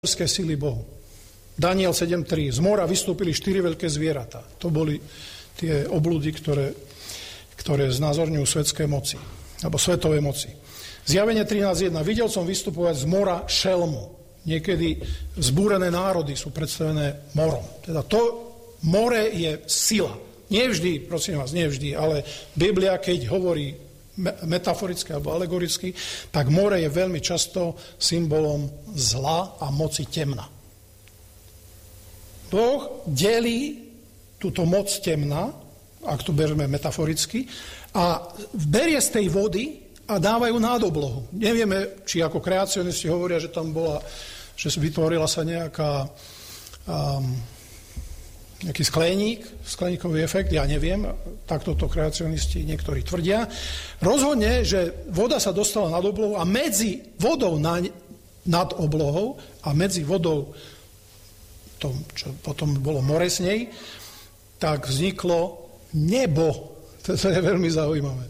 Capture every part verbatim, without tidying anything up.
sily Bohu. Daniel sedem tri. Z mora vystúpili štyri veľké zvieratá. To boli tie obľudy, ktoré, ktoré znázorňujú svetské moci, alebo svetové moci. Zjavenie trinásť jedna. Videl som vystupovať z mora šelmu. Niekedy zbúrené národy sú predstavené morom. Teda to more je sila. Nie vždy, prosím vás, nie vždy, ale Biblia, keď hovorí metaforicky alebo alegoricky, tak more je veľmi často symbolom zla a moci temna. Boh delí túto moc temna, ak to bereme metaforicky, a berie z tej vody a dávajú nad oblohu. Nevieme, či ako kreacionisti hovoria, že tam bola, že vytvorila sa nejaká um, nejaký skleník, skleníkový efekt, ja neviem, takto to kreacionisti niektorí tvrdia. Rozhodne, že voda sa dostala nad oblohou a medzi vodou na, nad oblohou a medzi vodou, tom, čo potom bolo more s nej, tak vzniklo nebo. To je veľmi zaujímavé.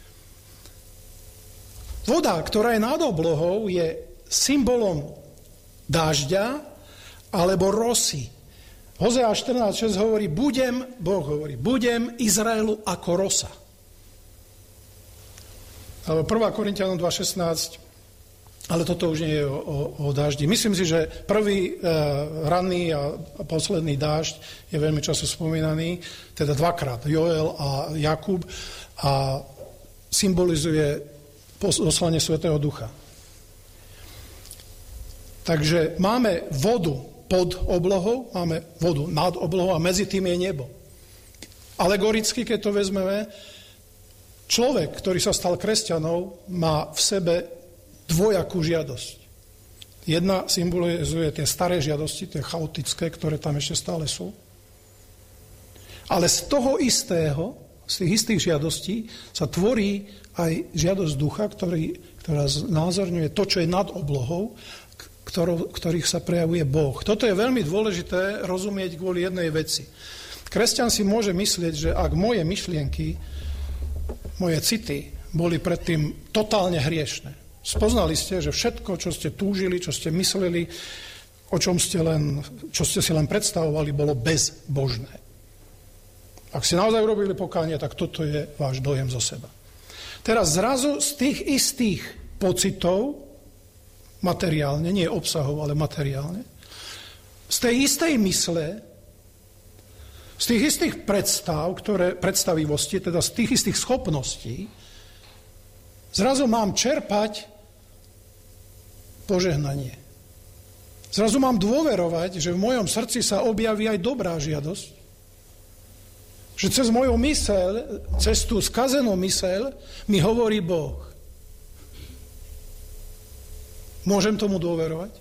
Voda, ktorá je nad oblohou, je symbolom dážďa alebo rosy. Hozea štrnásť šesť hovorí, budem, Boh hovorí, budem Izraelu ako rosa. Alebo prvá Korinťanom dva šestnásť, ale toto už nie je o, o, o dáždi. Myslím si, že prvý e, ranný a posledný dážď je veľmi často spomínaný, teda dvakrát, Joel a Jakub, a symbolizuje poslanie Svätého Ducha. Takže máme vodu pod oblohou, máme vodu nad oblohou a medzi tým je nebo. Alegoricky, keď to vezmeme, človek, ktorý sa stal kresťanom, má v sebe dvojakú žiadosť. Jedna symbolizuje tie staré žiadosti, tie chaotické, ktoré tam ešte stále sú. Ale z toho istého, z tých istých žiadostí sa tvorí aj žiadosť ducha, ktorý, ktorá znázorňuje to, čo je nad oblohou, Ktorou, ktorých sa prejavuje Boh. Toto je veľmi dôležité rozumieť kvôli jednej veci. Kresťan si môže myslieť, že ak moje myšlienky, moje city boli predtým totálne hriešne. Spoznali ste, že všetko, čo ste túžili, čo ste mysleli, o čom ste len, čo ste si len predstavovali, bolo bezbožné. Ak ste naozaj urobili pokánie, tak toto je váš dojem zo seba. Teraz zrazu z tých istých pocitov, materiálne, nie obsahov, ale materiálne, z tej istej mysle, z tých istých predstav, ktoré, predstavivosti, teda z tých istých schopností, zrazu mám čerpať požehnanie. Zrazu mám dôverovať, že v mojom srdci sa objaví aj dobrá žiadosť, že cez moju myseľ, cez tú skazenú myseľ mi hovorí Boh. Môžem tomu dôverovať?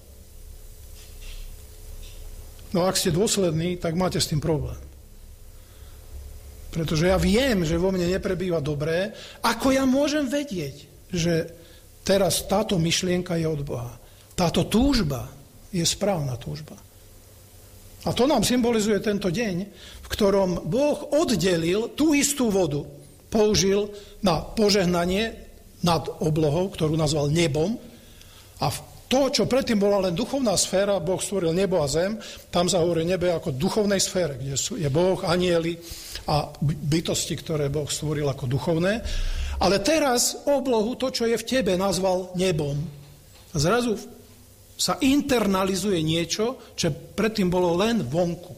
No ak ste dôslední, tak máte s tým problém. Pretože ja viem, že vo mne neprebýva dobré. Ako ja môžem vedieť, že teraz táto myšlienka je od Boha? Táto túžba je správna túžba. A to nám symbolizuje tento deň, v ktorom Boh oddelil tú istú vodu, použil na požehnanie nad oblohou, ktorú nazval nebom. A to, čo predtým bola len duchovná sféra, Boh stvoril nebo a zem, tam sa hovorí nebe ako duchovnej sfére, kde je Boh, anjeli a bytosti, ktoré Boh stvoril ako duchovné. Ale teraz oblohu, to, čo je v tebe, nazval nebom. Zrazu sa internalizuje niečo, čo predtým bolo len vonku.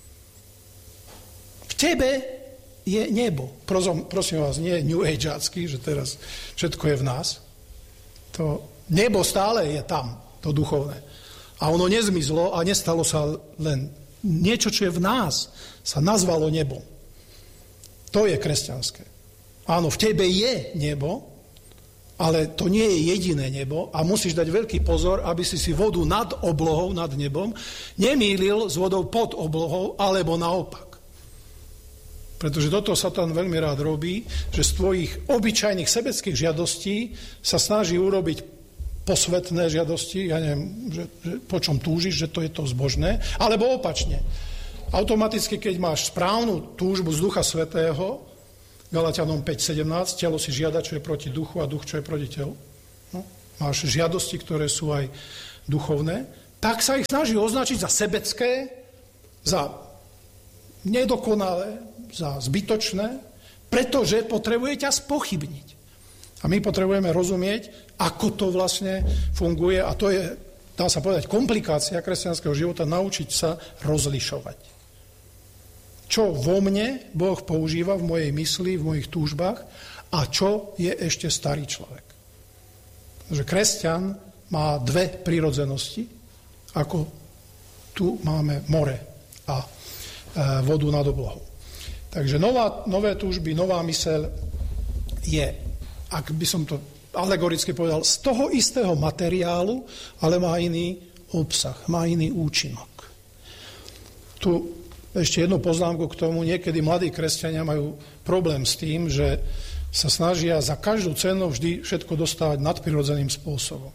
V tebe je nebo. Prosím, prosím vás, nie New Ageácky, že teraz všetko je v nás. To nebo stále je tam, to duchovné. A ono nezmizlo a nestalo sa len niečo, čo je v nás, sa nazvalo nebom. To je kresťanské. Áno, v tebe je nebo, ale to nie je jediné nebo a musíš dať veľký pozor, aby si si vodu nad oblohou, nad nebom, nemýlil s vodou pod oblohou, alebo naopak. Pretože toto Satan veľmi rád robí, že z tvojich obyčajných sebeckých žiadostí sa snaží urobiť posvetné žiadosti, ja neviem, že, že po čom túžiš, že to je to zbožné, alebo opačne. Automaticky, keď máš správnu túžbu z Ducha Svätého, Galatianom päť sedemnásť, telo si žiada, čo je proti duchu a duch, čo je proti telu. No, máš žiadosti, ktoré sú aj duchovné, tak sa ich snaží označiť za sebecké, za nedokonalé, za zbytočné, pretože potrebuje ťa spochybniť. A my potrebujeme rozumieť, ako to vlastne funguje, a to je, dá sa povedať, komplikácia kresťanského života, naučiť sa rozlišovať. Čo vo mne Boh používa v mojej mysli, v mojich túžbách a čo je ešte starý človek. Takže kresťan má dve prirodzenosti, ako tu máme more a vodu nad oblohou. Takže nová, nové túžby, nová myseľ je, ak by som to alegoricky povedal, z toho istého materiálu, ale má iný obsah, má iný účinok. Tu ešte jednu poznámku k tomu. Niekedy mladí kresťania majú problém s tým, že sa snažia za každú cenu vždy všetko dostávať nadprirodzeným spôsobom.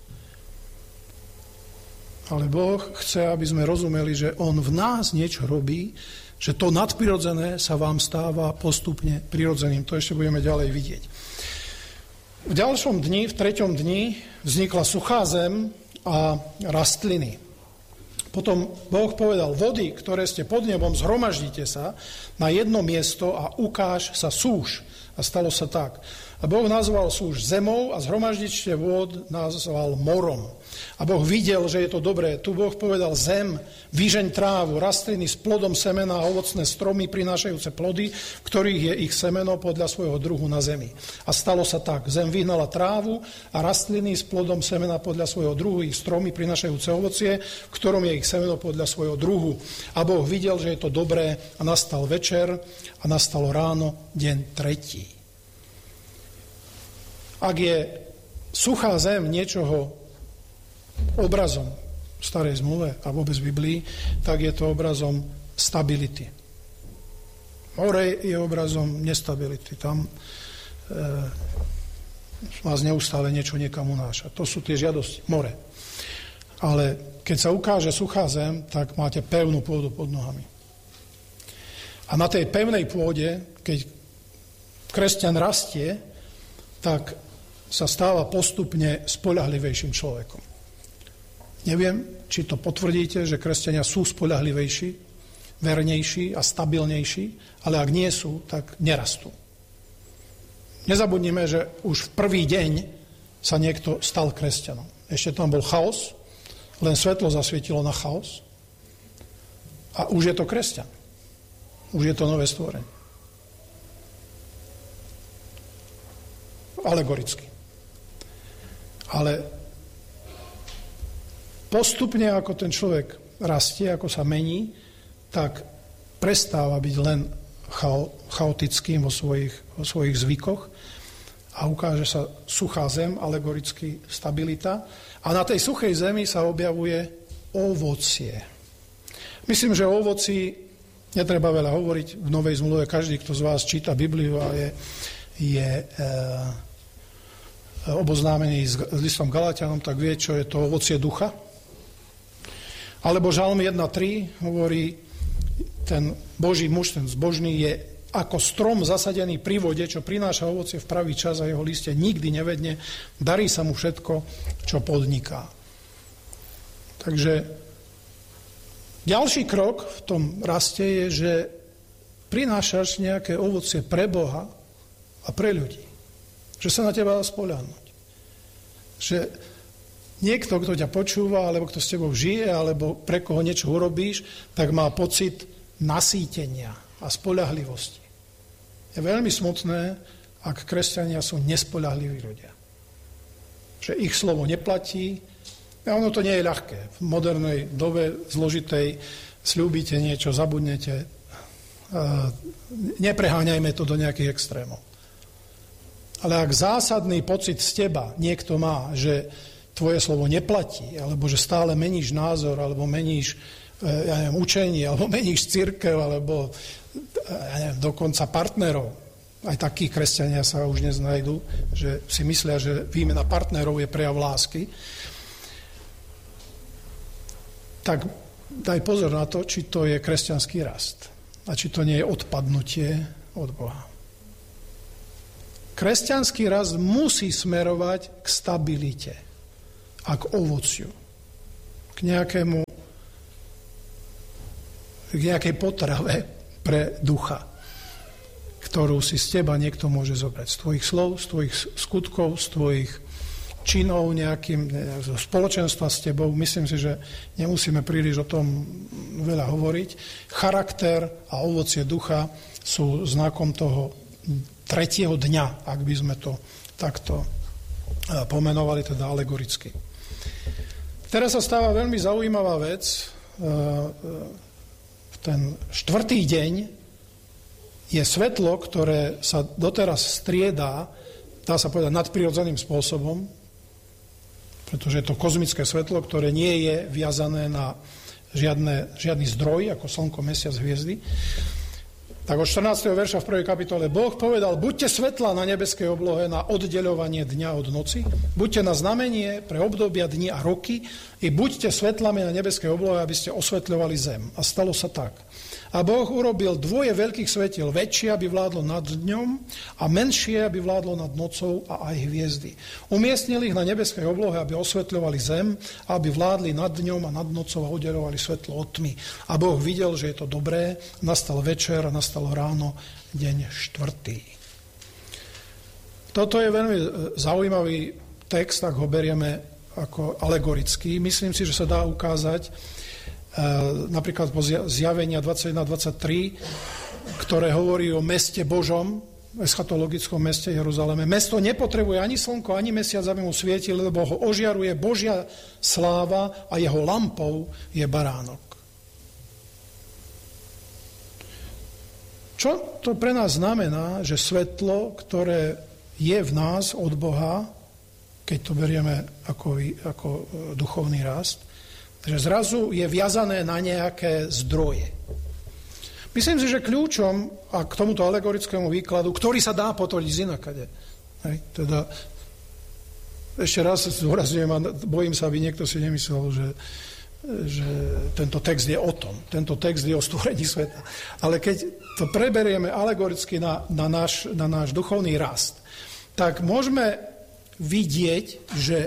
Ale Boh chce, aby sme rozumeli, že On v nás niečo robí, že to nadprirodzené sa vám stáva postupne prirodzeným. To ešte budeme ďalej vidieť. V ďalšom dni, v treťom dni, vznikla suchá zem a rastliny. Potom Boh povedal, vody, ktoré ste pod nebom, zhromaždite sa na jedno miesto a ukáž sa súš. A stalo sa tak. A Boh nazval súš zemou a zhromaždište vôd nazval morom. A Boh videl, že je to dobré. Tu Boh povedal, zem, vyžeň trávu, rastliny s plodom semena a ovocné stromy prinášajúce plody, v ktorých je ich semeno podľa svojho druhu na zemi. A stalo sa tak. Zem vyhnala trávu a rastliny s plodom semena podľa svojho druhu, ich stromy prinášajúce ovocie, v ktorom je ich semeno podľa svojho druhu. A Boh videl, že je to dobré a nastal večer a nastalo ráno, deň tretí. Ak je suchá zem niečoho obrazom v starej zmluve a vôbec v Biblii, tak je to obrazom stability. More je obrazom nestability. Tam e, vás neustále niečo niekam unáša. To sú tie žiadosti. More. Ale keď sa ukáže suchá zem, tak máte pevnú pôdu pod nohami. A na tej pevnej pôde, keď kresťan rastie, tak sa stáva postupne spoľahlivejším človekom. Neviem, či to potvrdíte, že kresťania sú spoľahlivejší, vernejší a stabilnejší, ale ak nie sú, tak nerastú. Nezabudnime, že už v prvý deň sa niekto stal kresťanom. Ešte tam bol chaos, len svetlo zasvietilo na chaos a už je to kresťan. Už je to nové stvorenie. Alegoricky. Ale postupne, ako ten človek rastie, ako sa mení, tak prestáva byť len chaotickým vo svojich, vo svojich zvykoch a ukáže sa suchá zem, alegoricky stabilita. A na tej suchej zemi sa objavuje ovocie. Myslím, že o ovoci netreba veľa hovoriť. V Novej zmluve každý, kto z vás číta Bibliu a je, je e, oboznámený s listom Galatianom, tak vie, čo je to ovocie ducha. Alebo Žalm jedna tri hovorí, ten Boží muž, ten zbožný je ako strom zasadený pri vode, čo prináša ovocie v pravý čas a jeho liste nikdy nevedne, darí sa mu všetko, čo podniká. Takže ďalší krok v tom raste je, že prinášaš nejaké ovocie pre Boha a pre ľudí. Že sa na teba dá spoľahnúť. Že niekto, kto ťa počúva, alebo kto s tebou žije, alebo pre koho niečo urobíš, tak má pocit nasýtenia a spoľahlivosti. Je veľmi smutné, ak kresťania sú nespoľahliví ľudia. Že ich slovo neplatí. A ono to nie je ľahké. V modernej dobe zložitej sľúbite niečo, zabudnete. Nepreháňajme to do nejakých extrémov. Ale ak zásadný pocit z teba niekto má, že tvoje slovo neplatí, alebo že stále meníš názor, alebo meníš ja neviem, učenie, alebo meníš cirkev, alebo ja neviem, dokonca partnerov, aj takí kresťania sa už neznajdu, že si myslia, že výmena partnerov je prejav lásky, tak daj pozor na to, či to je kresťanský rast a či to nie je odpadnutie od Boha. Kresťanský rast musí smerovať k stabilite a k ovociu. k nejakému k nejakej potrave pre ducha, ktorú si z teba niekto môže zobrať. Z tvojich slov, z tvojich skutkov, z tvojich činov, nejakým zo spoločenstva s tebou. Myslím si, že nemusíme príliš o tom veľa hovoriť. Charakter a ovocie ducha sú znakom toho tretieho dňa, ak by sme to takto pomenovali, teda alegoricky. Teraz sa stáva veľmi zaujímavá vec. V ten štvrtý deň je svetlo, ktoré sa doteraz striedá, dá sa povedať, nadprirodzeným spôsobom, pretože je to kozmické svetlo, ktoré nie je viazané na žiadne, žiadny zdroj, ako slnko, mesiac, hviezdy. Tak od štrnásteho verša v prvej kapitole Boh povedal, buďte svetla na nebeskej oblohe na oddeľovanie dňa od noci, buďte na znamenie pre obdobia dni a roky i buďte svetlami na nebeskej oblohe, aby ste osvetľovali zem. A stalo sa tak. A Boh urobil dvoje veľkých svetiel, väčšie, aby vládlo nad dňom a menšie, aby vládlo nad nocou a aj hviezdy. Umiestnil ich na nebeskej oblohe, aby osvetľovali zem, aby vládli nad dňom a nad nocou a oddeľovali svetlo od tmy. A Boh videl, že je to dobré, nastal večer a nastalo ráno, deň štvrtý. Toto je veľmi zaujímavý text, ak ho berieme ako alegorický. Myslím si, že sa dá ukázať napríklad po zjavenia dvadsaťjeden dvadsaťtri, ktoré hovorí o meste Božom, eschatologickom meste Jeruzaleme. Mesto nepotrebuje ani slnko, ani mesiac, aby mu svietil, lebo ho ožiaruje Božia sláva a jeho lampou je baránok. Čo to pre nás znamená, že svetlo, ktoré je v nás od Boha, keď to berieme ako, ako duchovný rast, že zrazu je viazané na nejaké zdroje. Myslím si, že kľúčom a k tomuto alegorickému výkladu, ktorý sa dá potvrdiť z inakade. Hej, teda, ešte raz zdôrazňujem a bojím sa, aby niekto si nemyslel, že, že tento text je o tom. Tento text je o stvorení sveta. Ale keď to preberieme alegoricky na, na, náš, na náš duchovný rast, tak môžeme vidieť, že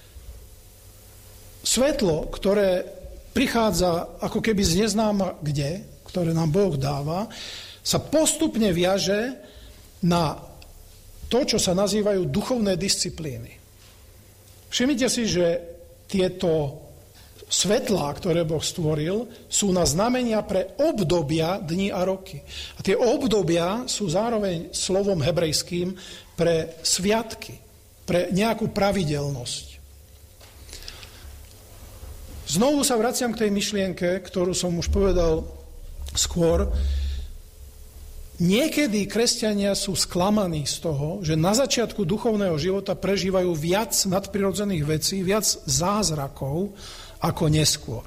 svetlo, ktoré prichádza ako keby z neznáma kde, ktoré nám Boh dáva, sa postupne viaže na to, čo sa nazývajú duchovné disciplíny. Všimnite si, že tieto svetlá, ktoré Boh stvoril, sú na znamenia pre obdobia, dni a roky. A tie obdobia sú zároveň slovom hebrejským pre sviatky, pre nejakú pravidelnosť. Znovu sa vraciam k tej myšlienke, ktorú som už povedal skôr. Niekedy kresťania sú sklamaní z toho, že na začiatku duchovného života prežívajú viac nadprirodzených vecí, viac zázrakov ako neskôr.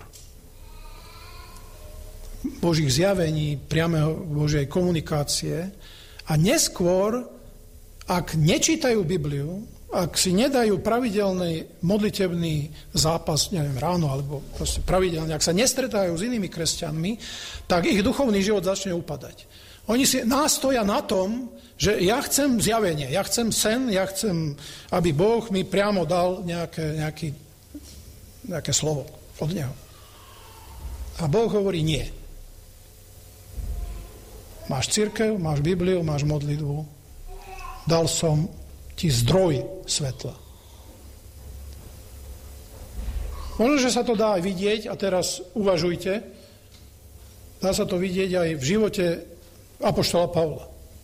Božích zjavení, priameho Božej komunikácie. A neskôr, ak nečítajú Bibliu, ak si nedajú pravidelný modlitebný zápas, neviem, ráno, alebo proste pravidelne, ak sa nestretajú s inými kresťanmi, tak ich duchovný život začne upadať. Oni si nástoja na tom, že ja chcem zjavenie, ja chcem sen, ja chcem, aby Boh mi priamo dal nejaké, nejaký, nejaké slovo od Neho. A Boh hovorí nie. Máš cirkev, máš Bibliu, máš modlitbu. Dal som ti zdroj svetla. Možno, že sa to dá aj vidieť, a teraz uvažujte, dá sa to vidieť aj v živote apoštola Pavla.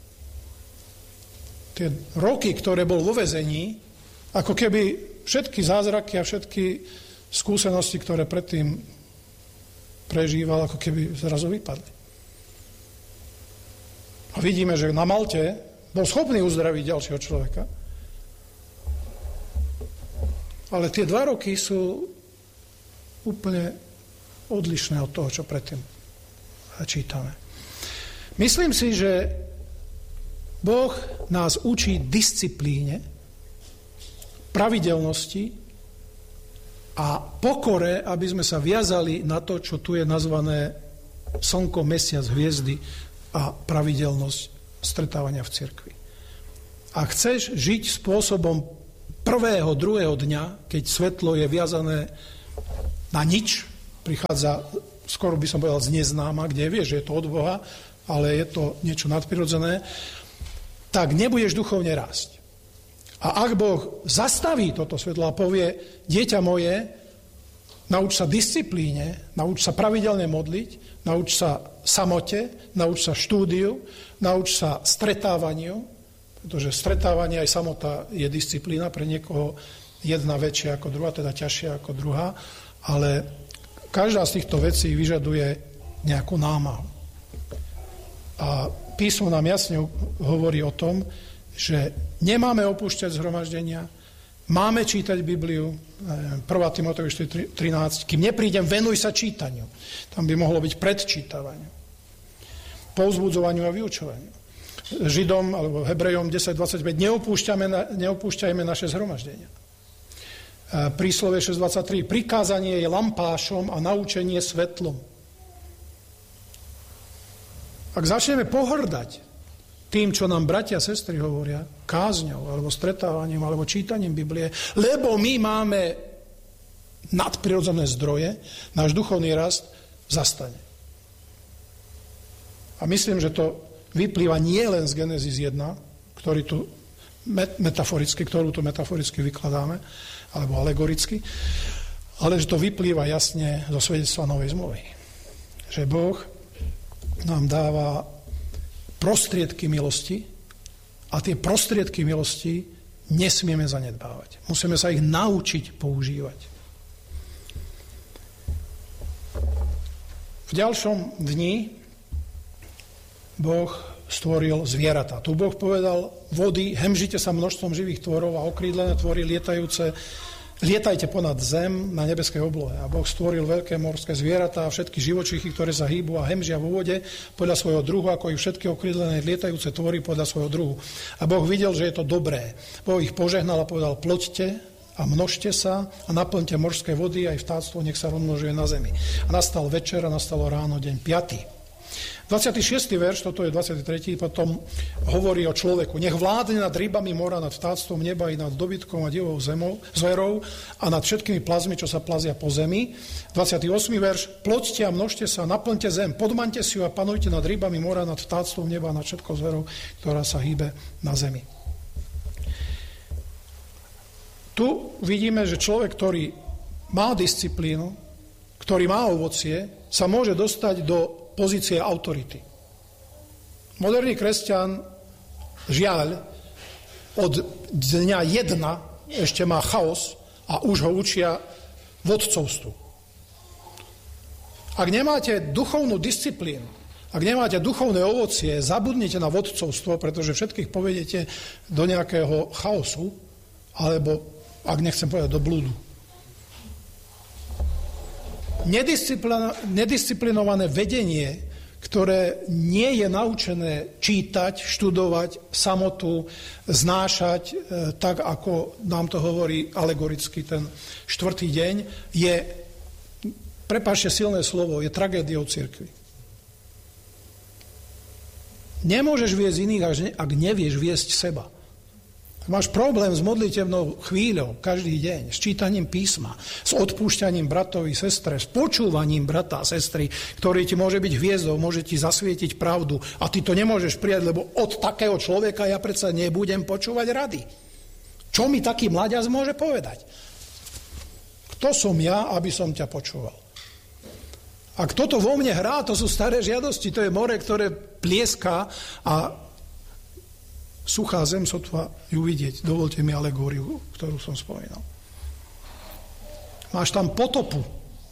Tie roky, ktoré bol vo väzení, ako keby všetky zázraky a všetky skúsenosti, ktoré predtým prežíval, ako keby zrazu vypadli. A vidíme, že na Malte bol schopný uzdraviť ďalšieho človeka. Ale tie dva roky sú úplne odlišné od toho, čo predtým čítame. Myslím si, že Boh nás učí disciplíne, pravidelnosti a pokore, aby sme sa viazali na to, čo tu je nazvané slnko, mesiac, hviezdy a pravidelnosť stretávania v cirkvi. Ak chceš žiť spôsobom prvého, druhého dňa, keď svetlo je viazané na nič, prichádza, skoro by som povedal, z neznáma, kde vieš, že je to od Boha, ale je to niečo nadprirodzené, tak nebudeš duchovne rásť. A ak Boh zastaví toto svetlo a povie, dieťa moje, nauč sa disciplíne, nauč sa pravidelne modliť, nauč sa samote, nauč sa štúdiu, nauč sa stretávaniu, pretože stretávanie aj samota je disciplína, pre niekoho jedna väčšia ako druhá, teda ťažšia ako druhá, ale každá z týchto vecí vyžaduje nejakú námahu. A písmo nám jasne hovorí o tom, že nemáme opúšťať zhromaždenia, máme čítať Bibliu, prvá Timoteovi štyri trinásť, kým neprídem, venuj sa čítaniu. Tam by mohlo byť predčítavaniu, povzbudzovaniu a vyučovaniu. Židom alebo Hebrejom desať dvadsaťpäť neopúšťajme, neopúšťajme naše zhromaždenia. Príslovie šesť dvadsaťtri prikázanie je lampášom a naučenie svetlom. Ak začneme pohrdať tým, čo nám bratia a sestry hovoria, kázňou, alebo stretávaním, alebo čítaním Biblie, lebo my máme nadprirodzené zdroje, náš duchovný rast zastane. A myslím, že to vyplýva nie len z Genesis jeden, ktorý tu metaforicky, ktorú tu metaforicky vykladáme, alebo alegoricky, ale že to vyplýva jasne zo svedectva Novej zmluvy. Že Boh nám dáva prostriedky milosti a tie prostriedky milosti nesmieme zanedbávať. Musíme sa ich naučiť používať. V ďalšom dni Boh stvoril zvieratá. Tu Boh povedal, vody, hemžite sa množstvom živých tvorov a okrídlené tvory lietajúce, lietajte ponad zem na nebeskej oblohe. A Boh stvoril veľké morské zvieratá a všetky živočíchy, ktoré sa hýbu a hemžia vo vode podľa svojho druhu, ako i všetky okrídlené lietajúce tvory podľa svojho druhu. A Boh videl, že je to dobré. Boh ich požehnal a povedal, ploďte a množte sa a naplňte morské vody, aj vtáctvo nech sa rozmnožuje na zemi. A nastal večer a nastalo ráno, deň piaty. dvadsiaty šiesty verš, toto je dvadsiaty tretí potom hovorí o človeku. Nech vládne nad rybami mora, nad vtáctvom neba i nad dobytkom a divou zemou, zverou a nad všetkými plazmi, čo sa plazia po zemi. dvadsiaty ôsmy verš. Ploďte a množte sa, naplňte zem, podmaňte si ju a panujte nad rybami mora, nad vtáctvom neba a nad všetkou zverou, ktorá sa hýbe na zemi. Tu vidíme, že človek, ktorý má disciplínu, ktorý má ovocie, sa môže dostať do pozície autority. Moderný kresťan, žiaľ, od dňa jedna ešte má chaos a už ho učia vodcovstvu. Ak nemáte duchovnú disciplínu, ak nemáte duchovné ovocie, zabudnite na vodcovstvo, pretože všetkých povedete do nejakého chaosu, alebo, ak nechcem povedať, do blúdu. Nedisciplinované vedenie, ktoré nie je naučené čítať, študovať, samotu, znášať, e, tak ako nám to hovorí alegoricky ten štvrtý deň, je, prepáčte silné slovo, je tragédiou cirkvi. Nemôžeš viesť iných, ak nevieš viesť seba. Máš problém s modlitevnou chvíľou každý deň, s čítaním písma, s odpúšťaním bratovi, sestre, s počúvaním brata a sestry, ktorý ti môže byť hviezdou, môže ti zasvietiť pravdu a ty to nemôžeš prijať, lebo od takého človeka ja predsa nebudem počúvať rady. Čo mi taký mladiac môže povedať? Kto som ja, aby som ťa počúval? Ak toto vo mne hrá, to sú staré žiadosti, to je more, ktoré plieská a suchá zem sotva ju vidieť. Dovolte mi alegóriu, ktorú som spomínal. Máš tam potopu.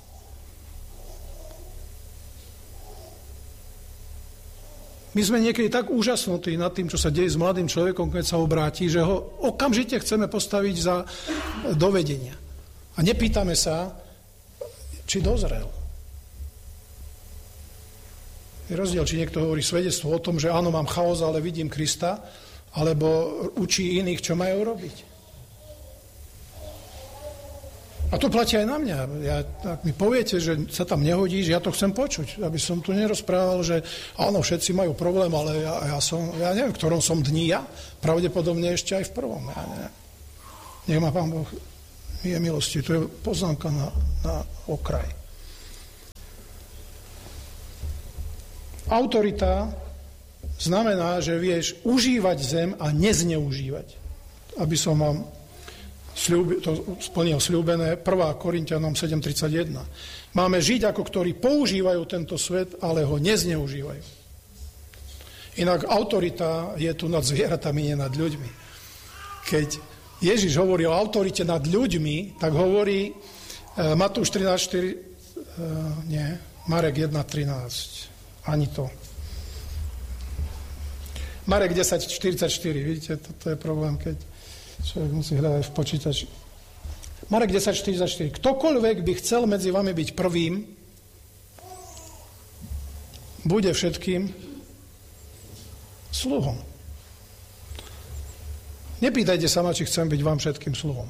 My sme niekedy tak úžasnutí nad tým, čo sa deje s mladým človekom, keď sa obráti, že ho okamžite chceme postaviť za dovedenia. A nepýtame sa, či dozrel. Je rozdiel, či niekto hovorí svedectvo o tom, že áno, mám chaos, ale vidím Krista, alebo učí iných, čo majú robiť. A to platí aj na mňa. Ja, ak mi poviete, že sa tam nehodíš, ja to chcem počuť, aby som tu nerozprával, že áno, všetci majú problém, ale ja, ja som, ja neviem, v ktorom som dni ja, pravdepodobne ešte aj v prvom. Ja neviem. Nech ma Pán Boh je milosti. To je poznámka na, na okraj. Autorita znamená, že vieš užívať zem a nezneužívať. Aby som vám sľub, to splnil sľúbené, prvá Korinťanom sedem tridsaťjeden. Máme žiť ako ktorí používajú tento svet, ale ho nezneužívajú. Inak autorita je tu nad zvieratami, nie nad ľuďmi. Keď Ježiš hovorí o autorite nad ľuďmi, tak hovorí uh, Matúš trinásť štyri, uh, nie, Marek jeden trinásť. Ani to. Marek desať štyridsaťštyri, vidíte, toto je problém, keď človek musí hľadať v počítači. Marek desať štyridsaťštyri. Ktokoľvek by chcel medzi vami byť prvým, bude všetkým sluhom. Nepýtajte sa ma, či chcem byť vám všetkým sluhom.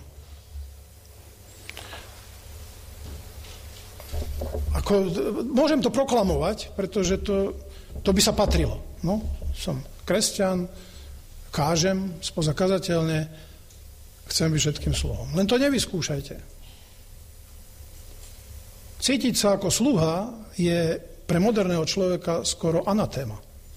Ako, môžem to proklamovať, pretože to, to by sa patrilo. No, som kresťan, kážem spoza kazateľne, chcem byť všetkým sluhom. Len to nevyskúšajte. Cítiť sa ako sluha je pre moderného človeka skoro anatéma.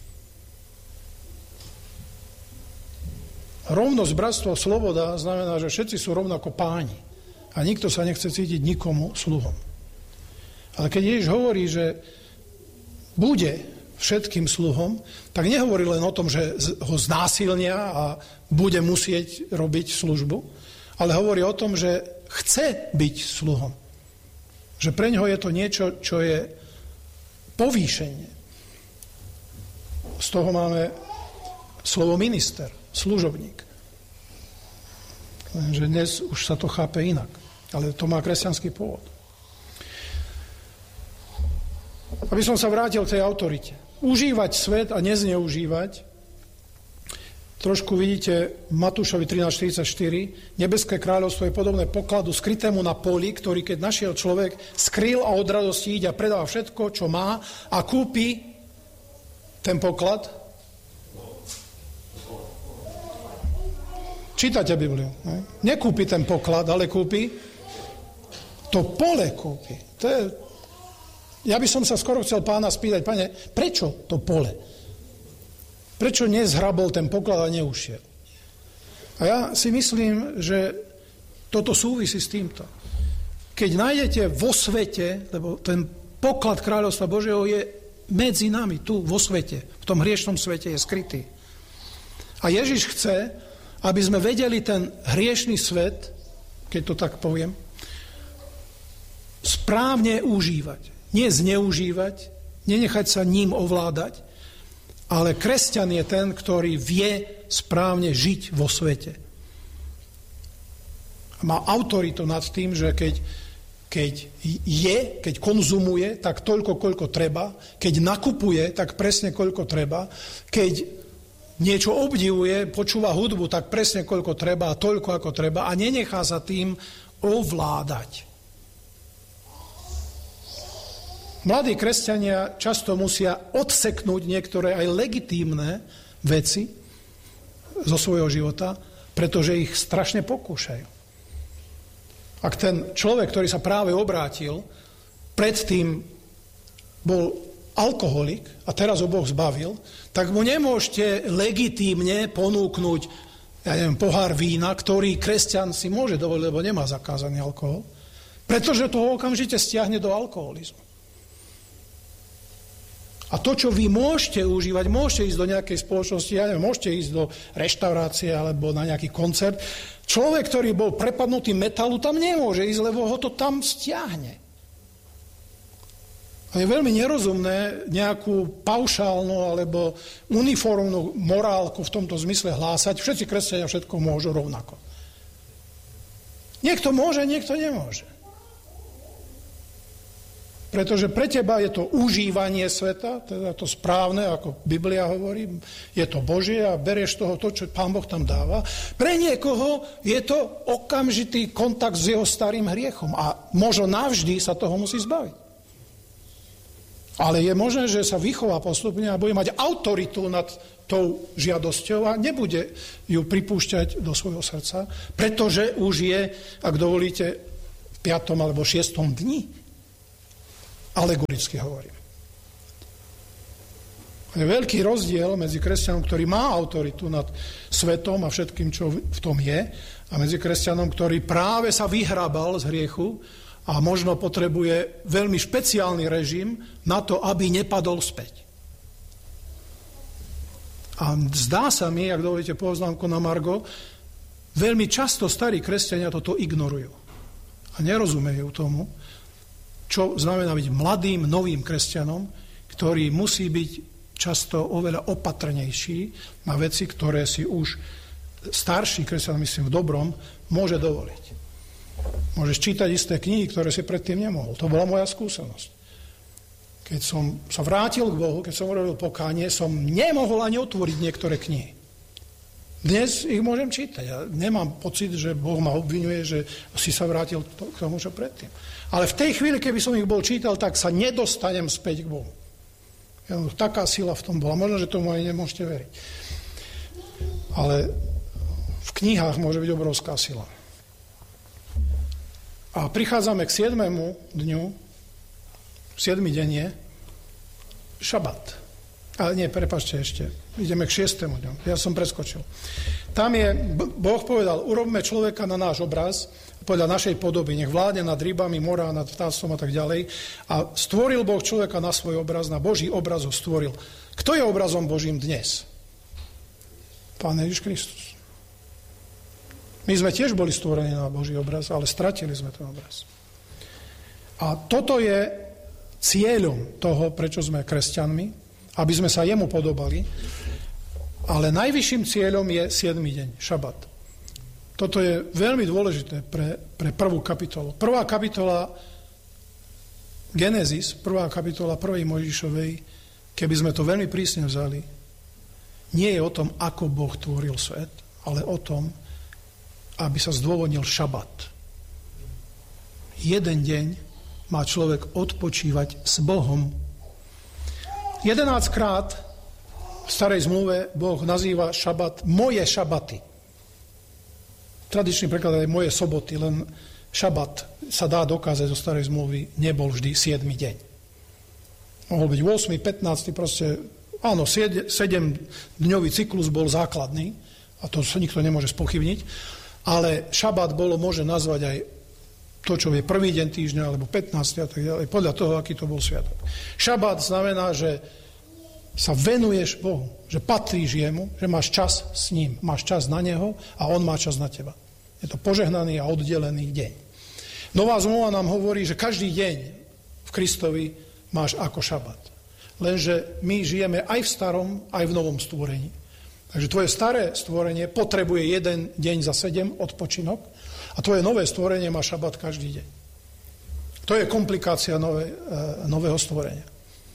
Rovnosť, bratstvo, sloboda znamená, že všetci sú rovnako páni. A nikto sa nechce cítiť nikomu sluhom. Ale keď Ježiš hovorí, že bude všetkým sluhom, tak nehovorí len o tom, že ho znásilnia a bude musieť robiť službu, ale hovorí o tom, že chce byť sluhom. Že pre ňoho je to niečo, čo je povýšenie. Z toho máme slovo minister, služobník. Lenže dnes už sa to chápe inak, ale to má kresťanský pôvod. Aby som sa vrátil k tej autorite. Užívať svet a nezneužívať. Trošku vidíte v Matúšovi trinásť štyridsaťštyri. Nebeské kráľovstvo je podobné pokladu skrytému na poli, ktorý keď našiel človek, skryl a od radosti ide a predáva všetko, čo má a kúpi ten poklad. Čítate Bibliu. Ne? Nekúpi ten poklad, ale kúpi to pole kúpi. To je... Ja by som sa skoro chcel pána spýtať, pane, prečo to pole? Prečo nezhrabol ten poklad a neušiel? A ja si myslím, že toto súvisí s týmto. Keď nájdete vo svete, lebo ten poklad kráľovstva Božieho je medzi nami, tu vo svete, v tom hriešnom svete je skrytý. A Ježiš chce, aby sme vedeli ten hriešný svet, keď to tak poviem, správne užívať. Nie zneužívať, nenechať sa ním ovládať, ale kresťan je ten, ktorý vie správne žiť vo svete. Má autoritu nad tým, že keď, keď je, keď konzumuje, tak toľko, koľko treba, keď nakupuje, tak presne koľko treba, keď niečo obdivuje, počúva hudbu, tak presne koľko treba a toľko, ako treba a nenechá sa tým ovládať. Mladí kresťania často musia odseknúť niektoré aj legitímne veci zo svojho života, pretože ich strašne pokúšajú. Ak ten človek, ktorý sa práve obrátil, predtým bol alkoholik a teraz ho Boh zbavil, tak mu nemôžete legitímne ponúknuť, ja neviem, pohár vína, ktorý kresťan si môže dovoliť, lebo nemá zakázaný alkohol, pretože toho okamžite stiahne do alkoholizmu. A to, čo vy môžete užívať, môžete ísť do nejakej spoločnosti, ja neviem, môžete ísť do reštaurácie alebo na nejaký koncert. Človek, ktorý bol prepadnutý metalu, tam nemôže ísť, lebo ho to tam stiahne. A je veľmi nerozumné nejakú paušálnu alebo uniformnú morálku v tomto zmysle hlásať. Všetci kresťania všetko môžu rovnako. Niekto môže, niekto nemôže. Pretože pre teba je to užívanie sveta, teda to správne, ako Biblia hovorí, je to Božie a berieš toho to, čo Pán Boh tam dáva. Pre niekoho je to okamžitý kontakt s jeho starým hriechom a možno navždy sa toho musí zbaviť. Ale je možné, že sa vychová postupne a bude mať autoritu nad tou žiadosťou a nebude ju pripúšťať do svojho srdca, pretože už je, ak dovolíte, v piatom alebo šiestom dni. Alegoricky hovorím. Je veľký rozdiel medzi kresťanom, ktorý má autoritu nad svetom a všetkým, čo v tom je, a medzi kresťanom, ktorý práve sa vyhrabal z hriechu a možno potrebuje veľmi špeciálny režim na to, aby nepadol späť. A zdá sa mi, ak dovolíte poznámku na margo, veľmi často starí kresťania toto ignorujú. A nerozumejú tomu, čo znamená byť mladým, novým kresťanom, ktorý musí byť často oveľa opatrnejší na veci, ktoré si už starší kresťan, myslím v dobrom, môže dovoliť. Môžeš čítať isté knihy, ktoré si predtým nemohol. To bola moja skúsenosť. Keď som sa vrátil k Bohu, keď som urobil pokánie, som nemohol ani otvoriť niektoré knihy. Dnes ich môžem čítať. Ja nemám pocit, že Boh ma obvinuje, že si sa vrátil k tomu, čo predtým. Ale v tej chvíli, keby som ich bol čítal, tak sa nedostanem späť k Bohu. Taká sila v tom bola. Možno, že tomu aj nemôžete veriť. Ale v knihách môže byť obrovská sila. A prichádzame k siedmemu dňu, siedmy deň je šabat. Ale nie, prepáčte ešte. Ideme k šiestému dňu. Ja som preskočil. Tam je, Boh povedal, urobme človeka na náš obraz, podľa našej podoby, nech vládne nad rybami, mora, nad vtáctvom a tak ďalej. A stvoril Boh človeka na svoj obraz, na Boží obraz ho stvoril. Kto je obrazom Božím dnes? Pán Ježiš Kristus. My sme tiež boli stvorení na Boží obraz, ale stratili sme ten obraz. A toto je cieľom toho, prečo sme kresťanmi, aby sme sa jemu podobali, ale najvyšším cieľom je siedmy deň, šabat. Toto je veľmi dôležité pre, pre prvú kapitolu. Prvá kapitola Genesis, prvá kapitola prvej Mojžišovej, keby sme to veľmi prísne vzali, nie je o tom, ako Boh tvoril svet, ale o tom, aby sa zdôvodnil šabat. Jeden deň má človek odpočívať s Bohom. Jedenásťkrát v starej zmluve Boh nazýva šabat moje šabaty. Tradičný preklad je moje soboty, len šabat sa dá dokázať zo starej zmluvy, nebol vždy siedmy deň. Mohol byť ôsmy, pätnásty, proste, áno, sedemdňový cyklus bol základný, a to sa nikto nemôže spochybniť, ale šabat bolo, môže nazvať aj to, čo je prvý deň týždňa, alebo pätnásty a tak ďalej, podľa toho, aký to bol sviatok. Šabat znamená, že sa venuješ Bohu, že patríš jemu, že máš čas s ním, máš čas na neho a on má čas na teba. Je to požehnaný a oddelený deň. Nová zmluva nám hovorí, že každý deň v Kristovi máš ako šabat. Lenže my žijeme aj v starom, aj v novom stvorení. Takže tvoje staré stvorenie potrebuje jeden deň za sedem odpočinok a tvoje nové stvorenie má šabat každý deň. To je komplikácia nové, e, nového stvorenia.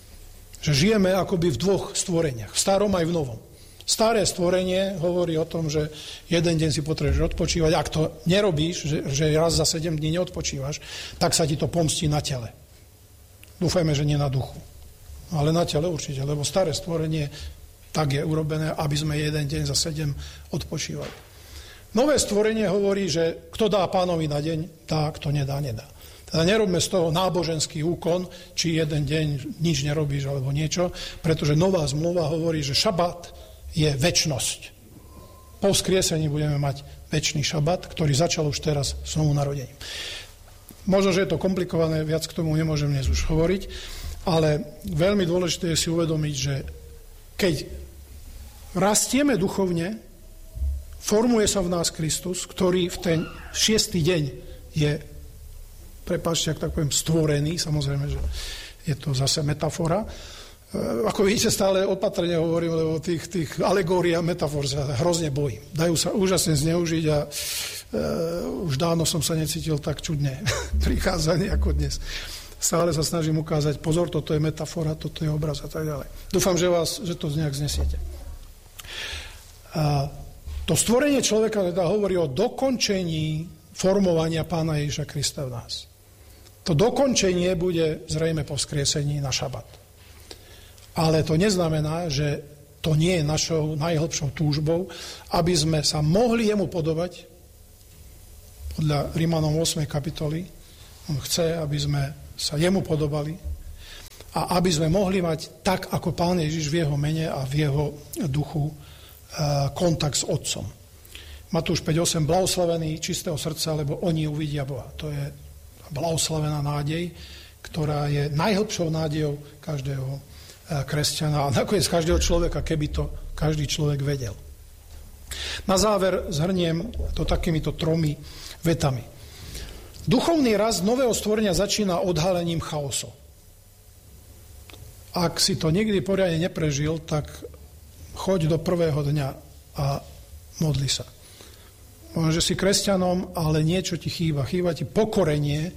Že žijeme akoby v dvoch stvoreniach, v starom aj v novom. Staré stvorenie hovorí o tom, že jeden deň si potrebuješ odpočívať. Ak to nerobíš, že, že raz za sedem dní neodpočívaš, tak sa ti to pomstí na tele. Dúfajme, že nie na duchu. Ale na tele určite, lebo staré stvorenie tak je urobené, aby sme jeden deň za sedem odpočívali. Nové stvorenie hovorí, že kto dá pánovi na deň, dá, kto nedá, nedá. Teda nerobme z toho náboženský úkon, či jeden deň nič nerobíš alebo niečo, pretože nová zmluva hovorí, že šabat je večnosť. Po vzkriesení budeme mať večný šabat, ktorý začal už teraz s novým narodením. Možno, že je to komplikované, viac k tomu nemôžem dnes už hovoriť, ale veľmi dôležité je si uvedomiť, že keď rastieme duchovne, formuje sa v nás Kristus, ktorý v ten šiestý deň je, prepáčte, ak tak poviem, stvorený, samozrejme, že je to zase metafora. Ako vidíte, stále opatrne hovorím, lebo tých, tých alegórií a metafor sa hrozne bojím. Dajú sa úžasne zneužiť a e, už dávno som sa necítil tak čudne pricházaný ako dnes. Stále sa snažím ukázať, pozor, toto je metafora, toto je obraz a tak ďalej. Dúfam, že, vás, že to nejak znesiete. A to stvorenie človeka teda hovorí o dokončení formovania Pána Ježiša Krista v nás. To dokončenie bude zrejme po vzkriesení na šabat. Ale to neznamená, že to nie je našou najhlbšou túžbou, aby sme sa mohli jemu podobať. Podľa Rimanom ôsmej kapitoly on chce, aby sme sa jemu podobali a aby sme mohli mať tak, ako Pán Ježiš v jeho mene a v jeho duchu kontakt s Otcom. Matúš päť osem, blahoslavení čistého srdca, lebo oni uvidia Boha. To je blahoslavená nádej, ktorá je najhlbšou nádejou každého kresťana a nakoniec každého človeka, keby to každý človek vedel. Na záver zhrniem to takýmito tromi vetami. Duchovný rast nového stvorenia začína odhalením chaosu. Ak si to nikdy poriadne neprežil, tak choď do prvého dňa a modli sa. Možno, že si kresťanom, ale niečo ti chýba. Chýba ti pokorenie,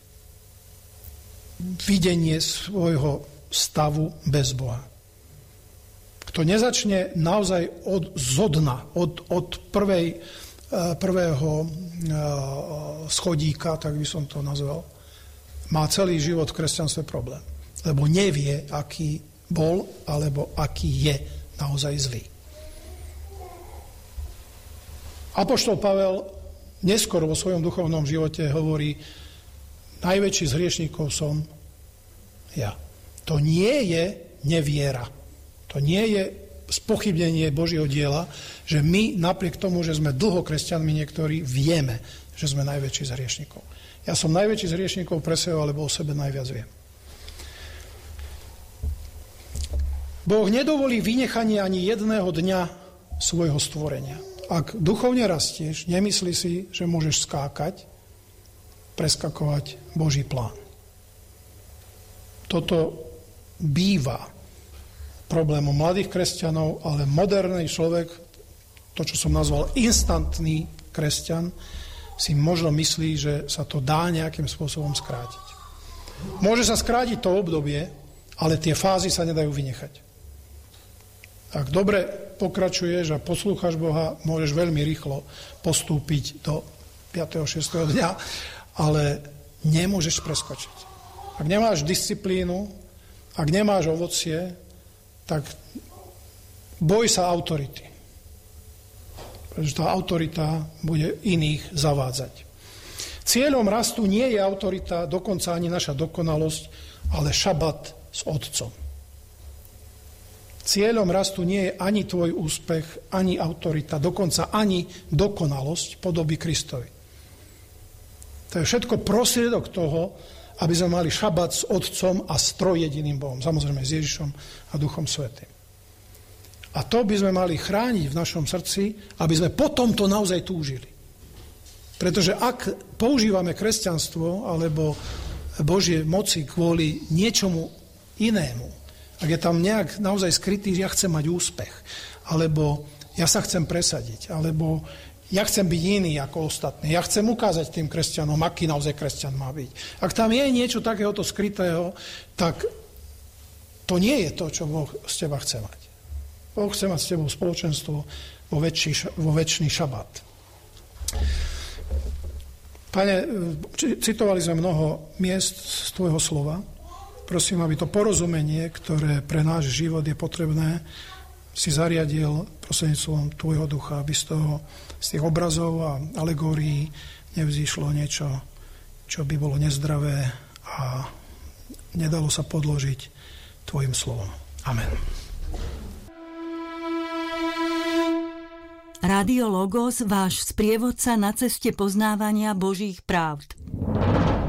videnie svojho stavu bez Boha. Kto nezačne naozaj od zodna, od, od prvej, prvého schodíka, tak by som to nazval, má celý život v kresťanstve problém. Lebo nevie, aký bol, alebo aký je naozaj zlý. Apoštol Pavel neskôr vo svojom duchovnom živote hovorí, najväčší z hriešníkov som ja. To nie je neviera. To nie je spochybnenie Božieho diela, že my napriek tomu, že sme dlho kresťanmi niektorí, vieme, že sme najväčší z hriešníkov. Ja som najväčší z hriešníkov pre seba, lebo o sebe najviac viem. Boh nedovolí vynechanie ani jedného dňa svojho stvorenia. Ak duchovne rastieš, nemyslí si, že môžeš skákať, preskakovať Boží plán. Toto býva problémom mladých kresťanov, ale moderný človek, to, čo som nazval instantný kresťan, si možno myslí, že sa to dá nejakým spôsobom skrátiť. Môže sa skrátiť to obdobie, ale tie fázy sa nedajú vynechať. Ak dobre pokračuješ a poslúchaš Boha, môžeš veľmi rýchlo postúpiť do piateho šiesteho dňa, ale nemôžeš preskočiť. Ak nemáš disciplínu, ak nemáš ovocie, tak boj sa autority. Pretože tá autorita bude iných zavádzať. Cieľom rastu nie je autorita, dokonca ani naša dokonalosť, ale šabat s Otcom. Cieľom rastu nie je ani tvoj úspech, ani autorita, dokonca ani dokonalosť podoby Kristovi. To je všetko prostriedok toho, aby sme mali šabat s Otcom a s trojediným Bohom. Samozrejme s Ježišom a Duchom Svätým. A to by sme mali chrániť v našom srdci, aby sme potom to naozaj túžili. Pretože ak používame kresťanstvo alebo Božie moci kvôli niečomu inému, ak je tam nejak naozaj skrytý, že ja chcem mať úspech, alebo ja sa chcem presadiť, alebo ja chcem byť iný ako ostatní. Ja chcem ukázať tým kresťanom, aký naozaj kresťan má byť. Ak tam je niečo takéhoto skrytého, tak to nie je to, čo Boh z teba chce mať. Boh chce mať s tebou spoločenstvo vo, väčší, vo väčší šabát. Pane, citovali sme mnoho miest z tvojho slova. Prosím, aby to porozumenie, ktoré pre náš život je potrebné, si zariadil prostredníctvom tvojho ducha, aby z toho, z tých obrazov a alegórií nevzýšlo niečo, čo by bolo nezdravé a nedalo sa podložiť tvojim slovom. Amen. Rádio Logos, váš sprievodca na ceste poznávania Božích pravd.